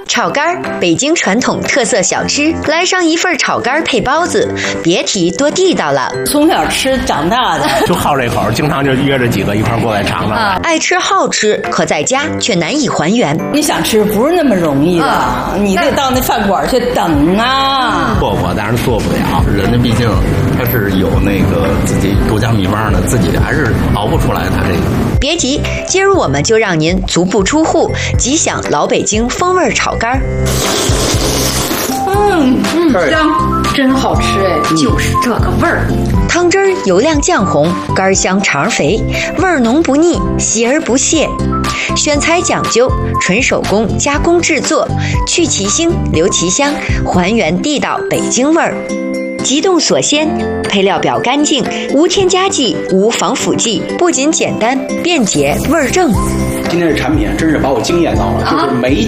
炒肝，北京传统特色小吃，来上一份炒肝配包子，别提多地道了。 从小吃长大的， 就好这口，经常就约着几个一块过来尝尝。 爱吃好吃，可在家却难以还原。 你想吃不是那么容易的，你得到那饭馆去等啊。 做过，但是做不了，人家毕竟他是有那个自己独家秘方的，自己还是熬不出来他这个。 别急，今儿我们就让您足不出户，即享老北京风味炒肝。 香，真好吃哎，就是这个味儿。 汤汁儿油亮酱红，肝香肠肥，味儿浓不腻，稀而不泄。选材讲究，纯手工加工制作，去其腥留其香，还原地道北京味儿。急冻锁鲜，配料表干净，无添加剂，无防腐剂，不仅简单便捷，味儿正。 今天这产品真是把我惊艳到了，就是每